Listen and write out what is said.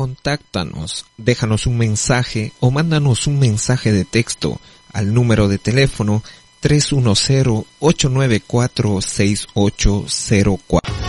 contáctanos, déjanos un mensaje o mándanos un mensaje de texto al número de teléfono 310-894-6804.